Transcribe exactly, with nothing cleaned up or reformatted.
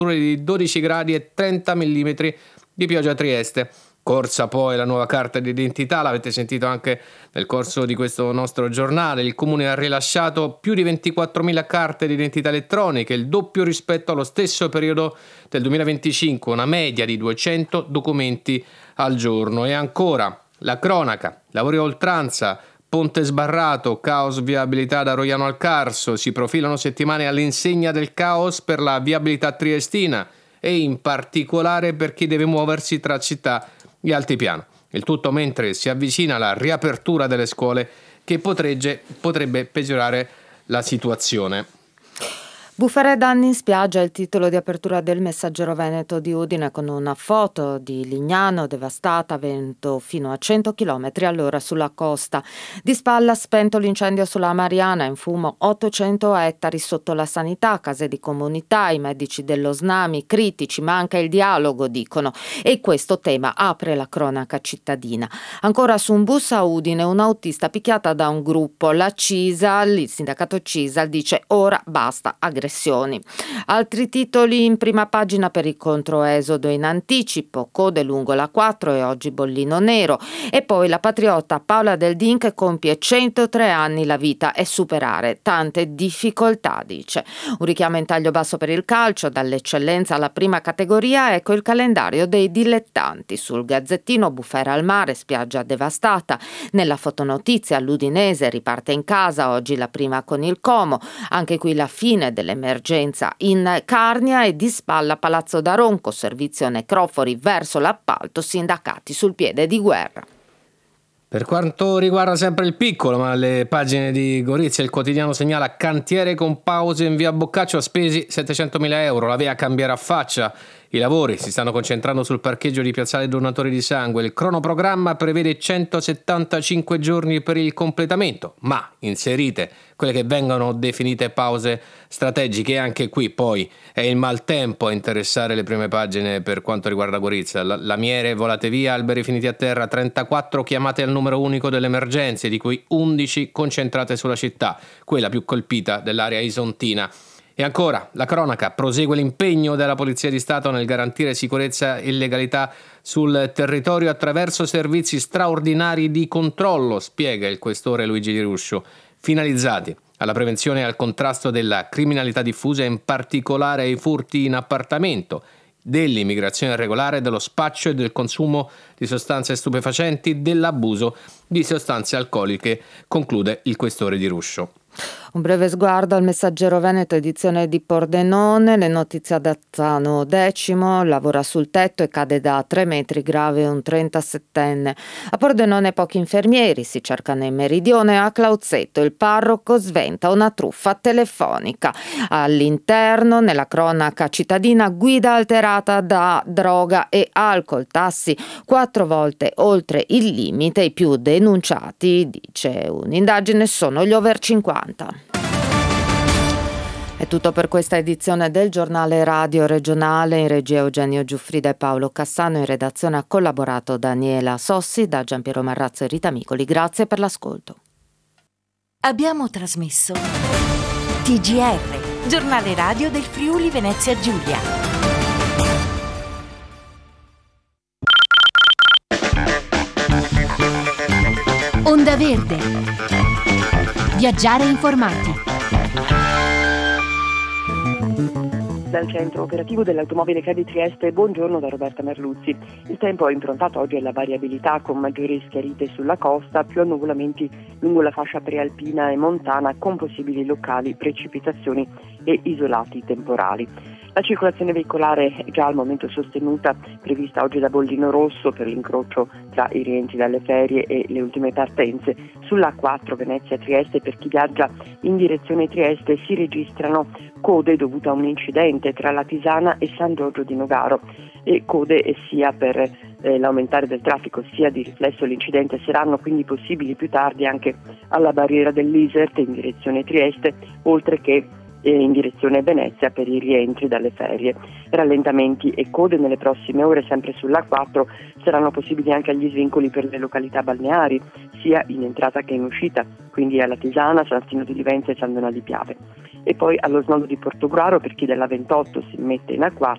di dodici gradi e trenta millimetri di pioggia a Trieste. Corsa poi la nuova carta d'identità, l'avete sentito anche nel corso di questo nostro giornale. Il comune ha rilasciato più di ventiquattromila carte d'identità elettroniche, il doppio rispetto allo stesso periodo del duemilaventicinque, una media di duecento documenti al giorno. E ancora la cronaca, lavori a oltranza, ponte sbarrato, caos viabilità da Roiano al Carso, si profilano settimane all'insegna del caos per la viabilità triestina e in particolare per chi deve muoversi tra città e altipiano. Il tutto mentre si avvicina la riapertura delle scuole che potrebbe, potrebbe peggiorare la situazione. Bufere e danni in spiaggia è il titolo di apertura del Messaggero Veneto di Udine, con una foto di Lignano devastata, vento fino a cento chilometri all'ora sulla costa. Di spalla spento l'incendio sulla Mariana, in fumo ottocento ettari sotto la sanità, case di comunità, i medici dello SNAMI critici, manca il dialogo, dicono, e questo tema apre la cronaca cittadina. Ancora su un bus a Udine, un'autista picchiata da un gruppo, la CISAL, il sindacato CISAL dice ora basta aggressioni. Altri titoli in prima pagina per il controesodo in anticipo, code lungo la quattro e oggi bollino nero, e poi la patriota Paola Del Din che compie centotré anni, la vita è superare tante difficoltà, dice. Un richiamo in taglio basso per il calcio, dall'eccellenza alla prima categoria, ecco il calendario dei dilettanti. Sul Gazzettino bufera al mare, spiaggia devastata. Nella fotonotizia l'Udinese riparte in casa, oggi la prima con il Como, anche qui la fine delle emergenza in Carnia, e di spalla Palazzo d'Aronco, servizio necrofori verso l'appalto, sindacati sul piede di guerra. Per quanto riguarda sempre il piccolo, ma le pagine di Gorizia, il quotidiano segnala cantiere con pause in via Boccaccio, spesi settecentomila euro, la via cambierà faccia. I lavori si stanno concentrando sul parcheggio di Piazzale Donatori di Sangue. Il cronoprogramma prevede centosettantacinque giorni per il completamento, ma inserite quelle che vengono definite pause strategiche. E anche qui poi è il maltempo a interessare le prime pagine per quanto riguarda Gorizia. Lamiere volate via, alberi finiti a terra, trentaquattro chiamate al numero unico delle emergenze, di cui undici concentrate sulla città, quella più colpita dell'area isontina. E ancora, la cronaca, prosegue l'impegno della Polizia di Stato nel garantire sicurezza e legalità sul territorio attraverso servizi straordinari di controllo, spiega il questore Luigi Di Ruscio, finalizzati alla prevenzione e al contrasto della criminalità diffusa, in particolare ai furti in appartamento, dell'immigrazione irregolare, dello spaccio e del consumo di sostanze stupefacenti, dell'abuso di sostanze alcoliche, conclude il questore Di Ruscio. Un breve sguardo al Messaggero Veneto, edizione di Pordenone, le notizie ad Azzano Decimo, lavora sul tetto e cade da tre metri, grave un trentasettenne. A Pordenone pochi infermieri, si cercano in meridione. A Clauzetto il parroco sventa una truffa telefonica. All'interno, nella cronaca cittadina, guida alterata da droga e alcol, tassi quattro volte oltre il limite, i più denunciati, dice un'indagine, sono gli over cinquanta. È tutto per questa edizione del giornale radio regionale. In regia Eugenio Giuffrida e Paolo Cassano, in redazione ha collaborato Daniela Sossi. Da Giampiero Marrazzo e Rita Micoli, grazie per l'ascolto. Abbiamo trasmesso T G R, giornale radio del Friuli Venezia Giulia. Onda Verde. Viaggiare informati. Dal centro operativo dell'automobile C A D I Trieste, buongiorno da Roberta Merluzzi. Il tempo è improntato oggi alla variabilità, con maggiori schiarite sulla costa, più annuvolamenti lungo la fascia prealpina e montana, con possibili locali precipitazioni e isolati temporali. La circolazione veicolare è già al momento sostenuta, prevista oggi da Bollino Rosso per l'incrocio tra i rientri dalle ferie e le ultime partenze. Sull'A quattro Venezia-Trieste, per chi viaggia in direzione Trieste, si registrano code dovute a un incidente tra la Tisana e San Giorgio di Nogaro, e code sia per eh, l'aumentare del traffico sia di riflesso l'incidente saranno quindi possibili più tardi anche alla barriera dell'Isert in direzione Trieste, oltre che in direzione Venezia per i rientri dalle ferie. Rallentamenti e code nelle prossime ore sempre sull'A quattro saranno possibili anche agli svincoli per le località balneari, sia in entrata che in uscita, quindi alla Tisana, San Stino di Livenza e San Donà di Piave. E poi allo snodo di Portogruaro, per chi della ventotto si mette in A quattro,